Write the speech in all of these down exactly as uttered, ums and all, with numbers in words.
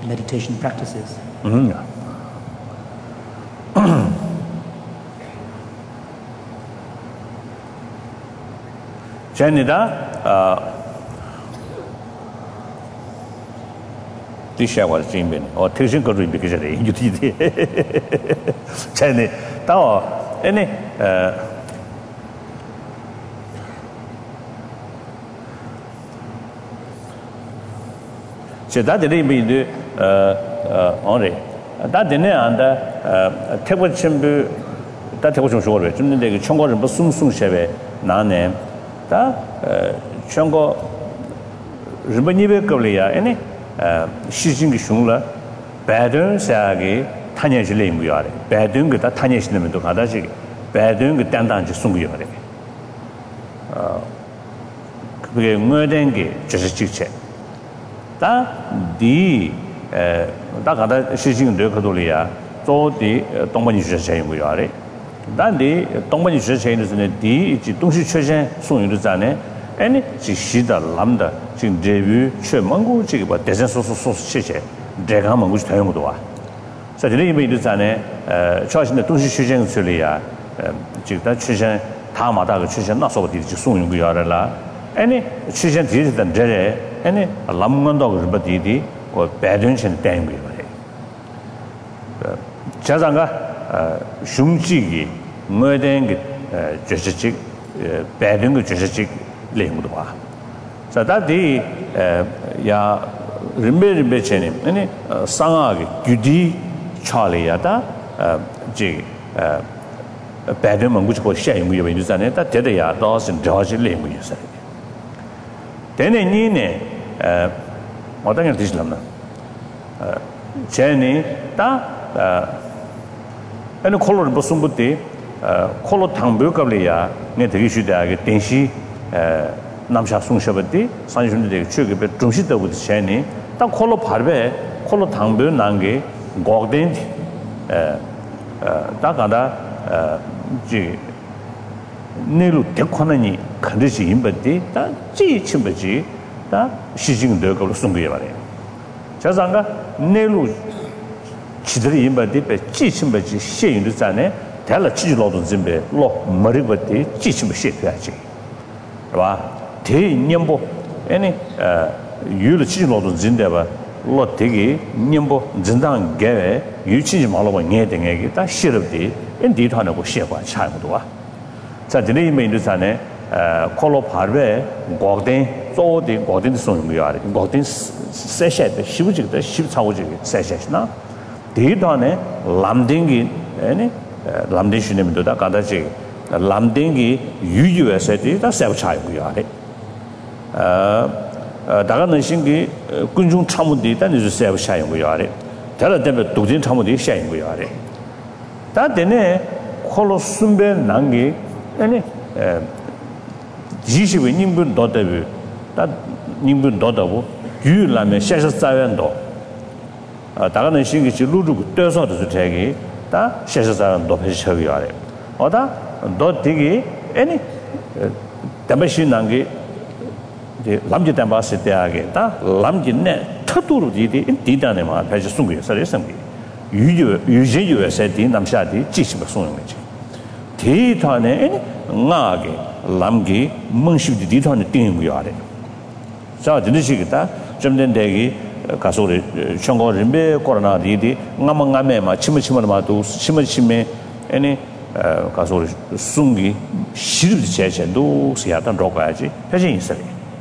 meditation practices. Mm-hmm. Janida, Tisha was dreaming, or Tishan could read because you did. Jenny, Tao, any. So that didn't mean the only. That didn't under table chimbu, that was short. The Chongo and Sum Sum Sheve, Nane, that Chongo Ribanibe Korea, any Shijing Shungla, Badun Sagi, Tanya Jilim, we are. Badung, that Tanya Shim to Hadaji, Badung, Dandan Sungi. Murdengi, just a chick. 다 디 에 다가다 시징 르코돌이야 조디 동반이 주체인 거야래 단디 동반이 주체인은 디 이지 동시 최신 송유의 자네 아니 지시다 람다 지금 데뷔 최망고 지금 뭐 대선 소소 소소 체체 내가 먹고 싶다 한 것도 와 사실은 이미 자네 에 최신의 동시 최신 소리야 지금 다 최신 다마다 그 최신 나서고 뒤지 송유 거야라 아니 최신 뒤에다 데레 아니 람건도 그버디디 그 배든신 땡이 그래. 자장가 shum지기 뭐된 게 저식 배든 거 저식 내용도 봐. 자다디 야 림베림베체님 아니 상하게 규디 차리야다 지 배든 뭔지 그 시행이 뭐 있잖아요. 다 대대야 도스 저지 내용이 있어요. 대내니네 에 어떤 게 되실랍나 어 제니 다 아니 콜로를 무슨 부터 어 콜로 탕벽qab리야 내 되게 쉬다게 den시 에 남샤 송셔버디 산준데 되게 최근에 중시더부터 제니 딱 콜로 발베 콜로 탕벽 난게 고된 에 다가다 어지 내로 대권하니 컨디시 임버디 다 지침버지 다 시징 되고 숨겨야 말이야. 자상가 내로 지들이 임바디 배 지침버지 시행도 자네 달라 지주로도 준비 로 머리버디 지침버 시켜야지. 봐. 대년보 아니 어 유로 지주로도 진대봐 로 되게 년보 진당 개 유치지 말고 내 등에게 다 싫었디 인디하고 시행과 차이도 와. 자, 드네 이메인도 자네 어 콜로 파르베 고든 조디 고든 송이야. 고든 세셰데 시부지도 십사오지 세셰나 데이터네 람딩기 아니 람딩시네면도다 가다지 람딩기 유유에서디 다 세브차이고야. 어 다가는 신기 군중 참문디 단지 세브차이고야. 달라 때문에 도진 참문디 샤이고야. 다 되네 콜로 숨베 난기 아니 에 지시의 님분 도대비 다 님분 도다고 유라면 샤샤자연도 아 다가는 신기지 루루고 떼서도 되게 다 샤샤자연도 배셔야 돼. 어다 너 되게 아니 담배신 난게 이제 남지 담바스 때하게 다 남지네 터도로 디디 디다네마 배시 숨고 서래성기 유유 유제유에서 디 남샤디 지시가 손는 거지. 데이터네 나게 람기 멍시디 디터네 띵고야 돼. 자, 진짜시겠다. 좀 된대기 가서리 청고 림베 코로나 디디 나망가메마 치무치무마도 치무치메 아니 가서리 숭기 시르지 제제도 시야단 로가야지. 패진 있어요.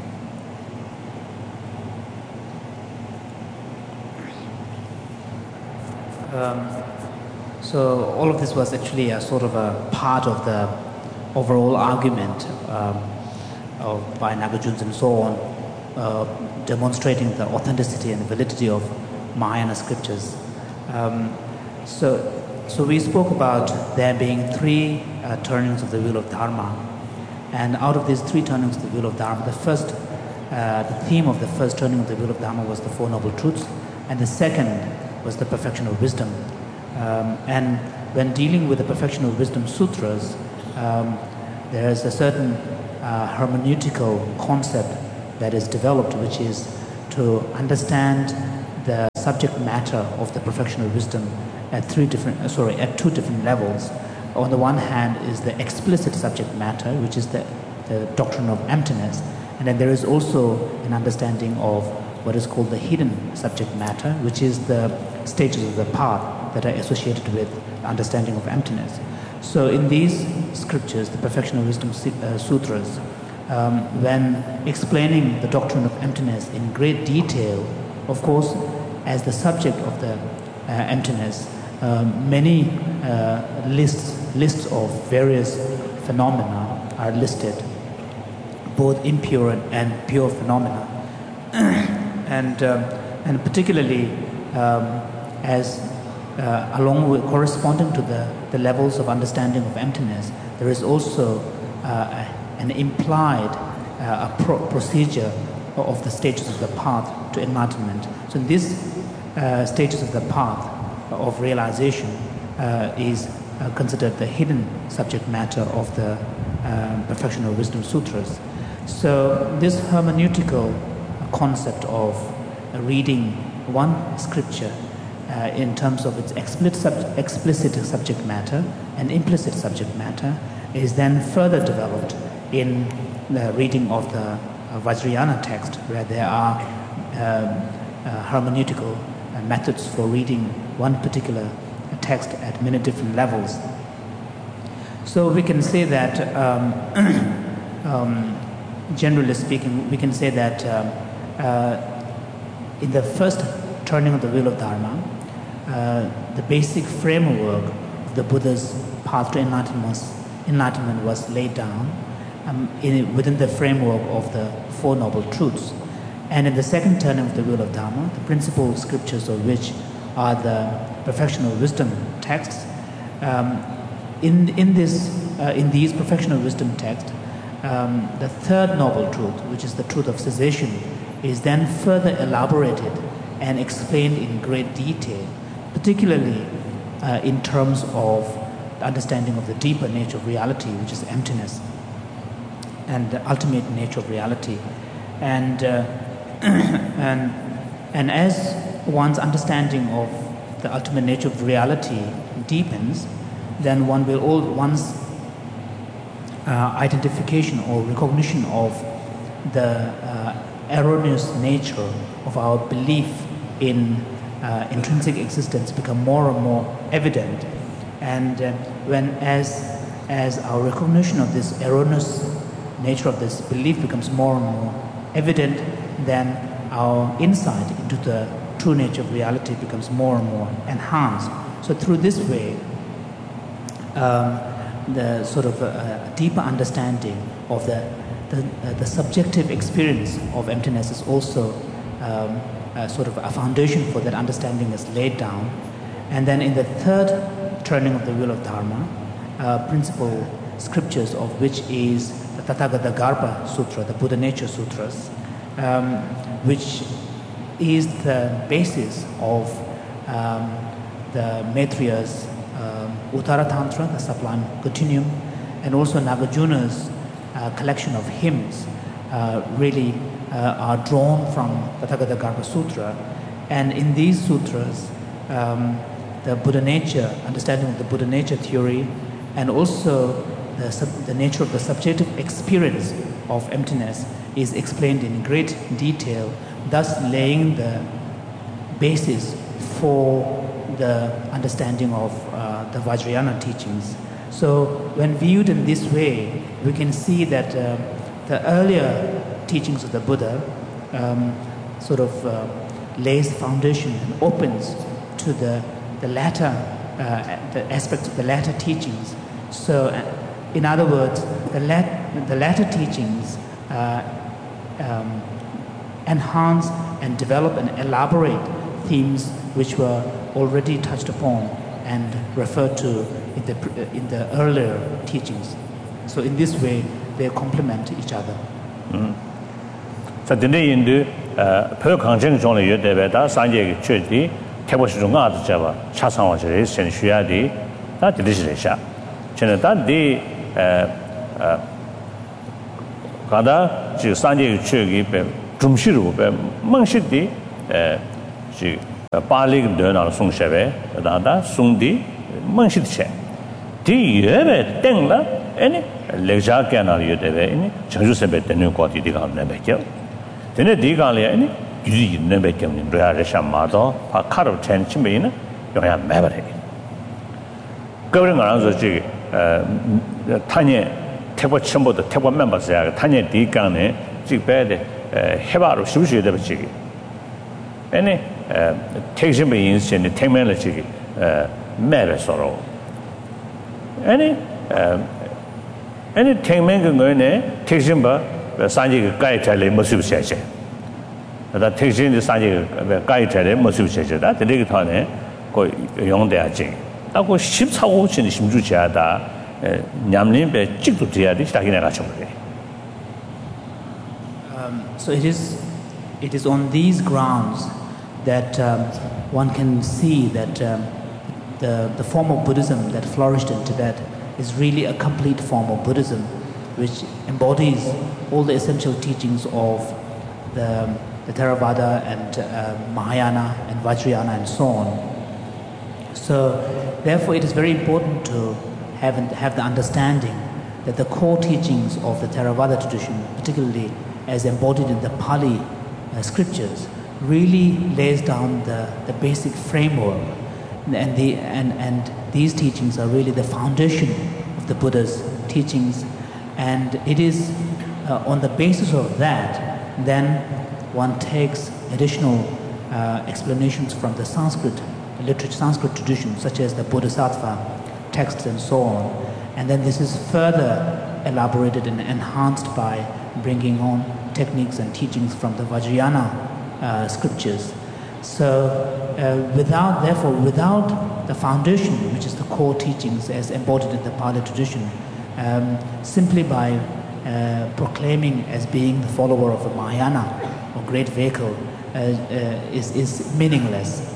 Um So all of this was actually a sort of a part of the overall argument um, of, by Nagarjuns and so on, uh, demonstrating the authenticity and validity of Mahayana scriptures. Um, so, so we spoke about there being three uh, turnings of the wheel of Dharma, and out of these three turnings of the wheel of Dharma, the first, uh, the theme of the first turning of the wheel of Dharma was the Four Noble Truths, and the second was the perfection of wisdom. Um, and when dealing with the Perfection of Wisdom Sutras, um, there is a certain uh, hermeneutical concept that is developed, which is to understand the subject matter of the perfectional wisdom at three different, uh, sorry, at two different levels. On the one hand is the explicit subject matter, which is the, the doctrine of emptiness, and then there is also an understanding of what is called the hidden subject matter, which is the stages of the path that are associated with understanding of emptiness. So in these scriptures, the Perfectional Wisdom uh, Sutras, um, when explaining the doctrine of emptiness in great detail, of course, as the subject of the uh, emptiness, um, many uh, lists, lists of various phenomena are listed, both impure and pure phenomena. and, um, and particularly um, as uh, along with corresponding to the, the levels of understanding of emptiness, there is also uh, an implied uh, a pro procedure of the stages of the path to enlightenment. So these uh, stages of the path of realization uh, is uh, considered the hidden subject matter of the uh, Perfectional Wisdom Sutras. So this hermeneutical concept of uh, reading one scripture uh, in terms of its explicit, sub explicit subject matter and implicit subject matter is then further developed in the reading of the uh, Vajrayana text, where there are um, uh, hermeneutical uh, methods for reading one particular text at many different levels. So we can say that um, um, generally speaking, we can say that um, uh, in the first turning of the wheel of Dharma, uh, the basic framework of the Buddha's path to enlightenment, enlightenment was laid down um, in, within the framework of the Four Noble Truths. And in the second turning of the wheel of Dharma, the principal scriptures of which are the Perfectional Wisdom texts, um, in, in, this, uh, in these Perfectional Wisdom texts, Um, the third noble truth, which is the truth of cessation, is then further elaborated and explained in great detail, particularly uh, in terms of the understanding of the deeper nature of reality, which is emptiness, and the ultimate nature of reality. And, uh, and, and as one's understanding of the ultimate nature of reality deepens, then one will all, one's Uh, identification or recognition of the uh, erroneous nature of our belief in uh, intrinsic existence become more and more evident. And uh, when as, as our recognition of this erroneous nature of this belief becomes more and more evident, then our insight into the true nature of reality becomes more and more enhanced. So through this way, um, the sort of a, a deeper understanding of the, the, uh, the subjective experience of emptiness is also um, a sort of a foundation for that understanding is laid down. And then in the third turning of the wheel of Dharma, uh, principal scriptures of which is the Tathagata Garbha Sutra, the Buddha Nature Sutras, um, which is the basis of um, the Maitriya's Um, Uttara Tantra, the Sublime Continuum, and also Nagarjuna's uh, collection of hymns uh, really uh, are drawn from the Tathagata Garbha Sutra. And in these sutras, um, the Buddha nature, understanding of the Buddha nature theory, and also the, sub the nature of the subjective experience of emptiness is explained in great detail, thus laying the basis for the understanding of uh, the Vajrayana teachings. So when viewed in this way, we can see that uh, the earlier teachings of the Buddha um, sort of uh, lays foundation and opens to the, the latter uh, the aspects of the latter teachings. So uh, in other words, the, lat the latter teachings uh, um, enhance and develop and elaborate themes which were already touched upon and referred to in the, in the earlier teachings. So in this way, they complement each other. So today in the per conjunction zone you the da sanje ge chue 태보 시중가 아주자와 차상화절에 선수야디 다 들으시래샤 저는 다디 에 가다 지 산제 추기 배 중시로 배 멍시디 에 지 파리 되나 송셰베 다다 송디 멍시체 디 예베 땡라 아니 렉자케나 예데베 아니 정주세베 되는 거디디가 없네베죠 되네 디가래 아니 유지 있네베죠 그래야 샤마도 파 카로 텐치메는 요야 매버래 그런 거라서 지 어 타니 태보 첨보도 태보 멤버스야 타니 디간에 지 배데 해바로 쉬우셔야 되지 아니 택시비 인센이 택면을지 매베서로 아니 아니 택면 거네 택시바 산지 가이탈에 모습이셔야지 나 택시인데 산지 가이탈에 모습이셔야다 되게 타네 그 용대야지 하고 십사오 ችን 심주지하다 냠님배 찍도 돼야 돼 시작이나 같이 그래 So it is it is on these grounds that um, one can see that um, the, the form of Buddhism that flourished in Tibet is really a complete form of Buddhism which embodies all the essential teachings of the, the Theravada and uh, Mahayana and Vajrayana and so on. So therefore it is very important to have, have the understanding that the core teachings of the Theravada tradition, particularly as embodied in the Pali uh, scriptures, really lays down the, the basic framework, and, the, and, and these teachings are really the foundation of the Buddha's teachings, and it is uh, on the basis of that then one takes additional uh, explanations from the Sanskrit literature, Sanskrit tradition, such as the Bodhisattva texts and so on, and then this is further elaborated and enhanced by bringing on techniques and teachings from the Vajrayana uh, scriptures. So uh, without, therefore, without the foundation, which is the core teachings as embodied in the Pali tradition, um, simply by uh, proclaiming as being the follower of a Mahayana or great vehicle uh, uh, is, is meaningless.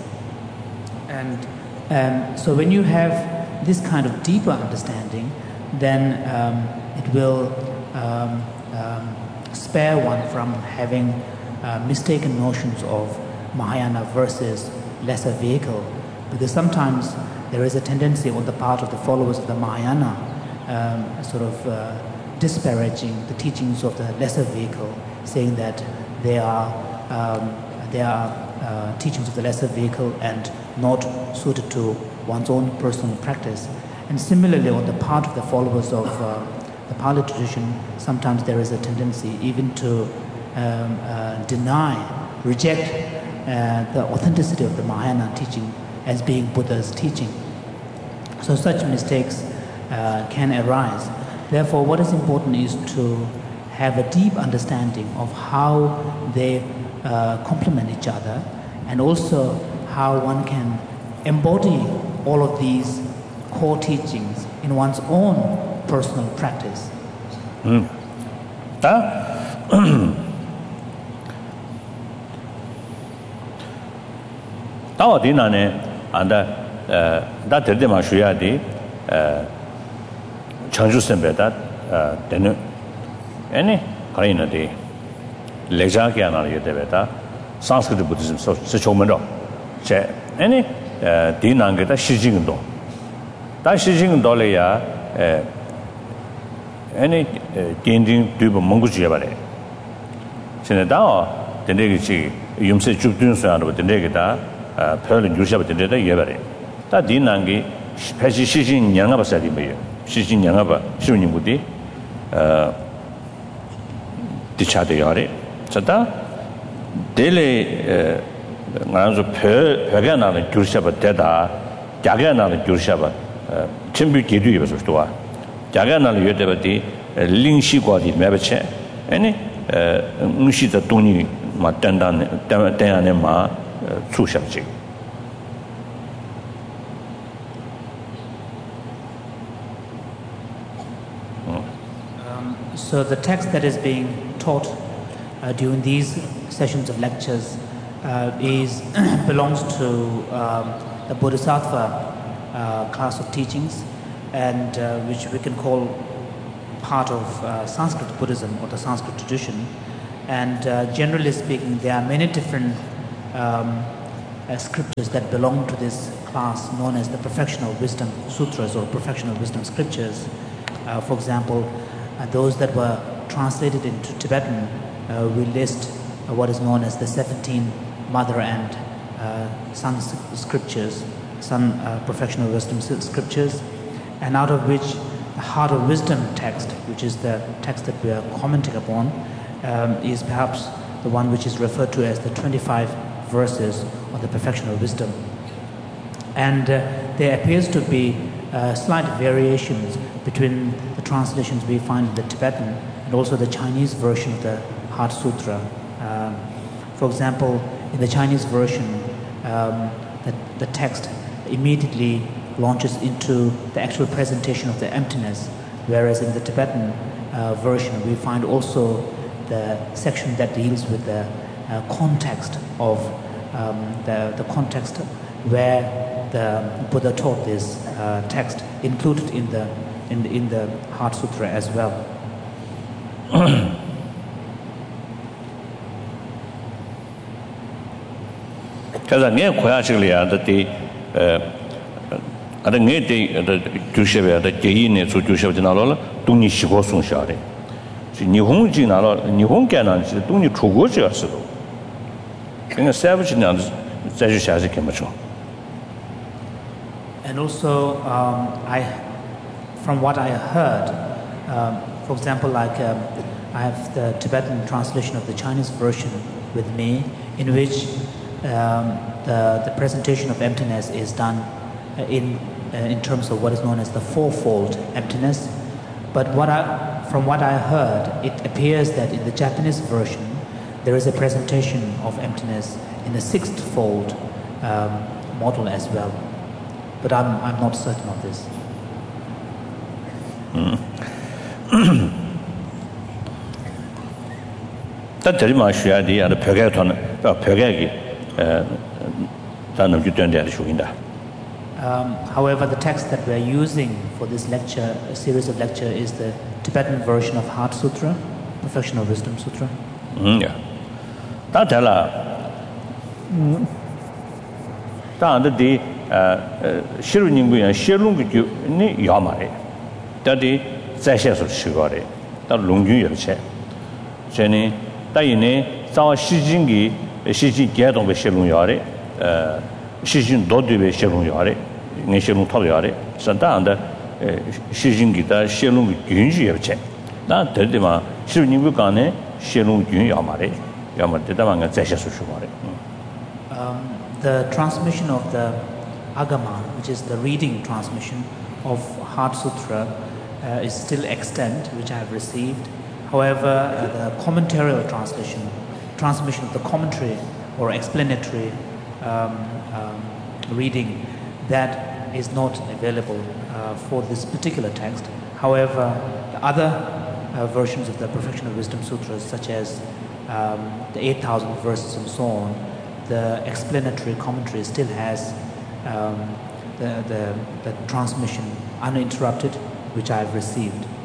And um, so when you have this kind of deeper understanding, then um, it will um, um, spare one from having uh, mistaken notions of Mahayana versus lesser vehicle, because sometimes there is a tendency on the part of the followers of the Mahayana um, sort of uh, disparaging the teachings of the lesser vehicle, saying that they are um, they are uh, teachings of the lesser vehicle and not suited to one's own personal practice. And similarly, on the part of the followers of uh, the Pali tradition, sometimes there is a tendency even to um, uh, deny, reject uh, the authenticity of the Mahayana teaching as being Buddha's teaching. So such mistakes uh, can arise. Therefore, what is important is to have a deep understanding of how they uh, complement each other, and also how one can embody all of these core teachings in one's own personal practice. 음. 다 다 어디 나네 안다 다 들대만 쉬어야지 어 전주선배다 어 되는 아니 가리는데 레자게 하나 예대배다 산스크리트 부디즘 서초면로 제 아니 어 디난게다 시징도 다 시징도래야 에 아니 딘딘 뒤버 몽구지야 바래 진짜다 된대기지 юм세 죽든서하는 된대기다 아 별은 유샤버 된대다 예바래 다 디난게 패시 시진 양아바사디 뭐예요 시진 양아바 시우님부디 어 디차데요래 저다 델레 나서 별 별게 나는 줄샤바 되다 자게 나는 줄샤바 준비 기도해 봐서 또 자가나를 여대버디 링시과디 매버체 아니 응시다 돈이 맞단단 때안에 마 추샵지. So the text that is being taught uh, during these sessions of lectures uh, is belongs to um, the Bodhisattva uh, class of teachings, and uh, which we can call part of uh, Sanskrit Buddhism or the Sanskrit tradition. And uh, generally speaking, there are many different um, uh, scriptures that belong to this class known as the Perfectional Wisdom Sutras or Perfectional Wisdom Scriptures. Uh, for example, uh, those that were translated into Tibetan, uh, we list uh, what is known as the seventeen Mother and uh, Son Scriptures, Son uh, Perfectional Wisdom Scriptures, and out of which the Heart of Wisdom text, which is the text that we are commenting upon, um, is perhaps the one which is referred to as the twenty-five verses of the Perfection of Wisdom. And uh, there appears to be uh, slight variations between the translations we find in the Tibetan and also the Chinese version of the Heart Sutra. Um, for example, in the Chinese version, um, the, the text immediately launches into the actual presentation of the emptiness, whereas in the Tibetan uh, version we find also the section that deals with the uh, context of um, the, the context where the Buddha taught this uh, text, included in the in, in the Heart Sutra as well. Because I know quite actually that the I don't get the Jusheva, the Jain, so Jusheva General, Tuni Shigosung Shari. She Nihon General, Nihon Canon, she Tuni Chugoja Sulu. In a savage now, Zajushaz Kemacho. And also, um, I, from what I heard, um, for example, like um, I have the Tibetan translation of the Chinese version with me, in which um, the, the presentation of emptiness is done uh, in uh, in terms of what is known as the fourfold emptiness. But what I, from what I heard, it appears that in the Japanese version there is a presentation of emptiness in the sixth-fold um, model as well. But I'm I'm not certain of this. That very much the idea the Pagaton, Pagagi, Tanam Jutenda Shuinda. However, the text that we are using for this lecture, a series of lecture, is the Tibetan version of Heart Sutra, Perfection of Wisdom Sutra. Yeah. That that the Shiruningu and Shirungu ni Yamare. That the Zashes of Shigore, that Lungu Yache. Jenny, Dayene, Sawa Shijingi, Shiji Gadon with Shirun Yare, Shijin Dodu with Shirun Yare, Nishirun Toyare, Santa, Shijingi, Shirun Gunji Yache. That the Dima, Shiruningu Gane, Shirun Gun Yamare, Yamadamanga Zashes of Shigore. The transmission of the Agama, which is the reading transmission of Heart Sutra, uh, is still extant, which I have received. However, uh, the commentarial translation, transmission of the commentary or explanatory um, um, reading, that is not available uh, for this particular text. However, the other uh, versions of the Perfection of Wisdom Sutras, such as um, the eight thousand verses and so on, the explanatory commentary still has um, the, the, the transmission uninterrupted, which I have received.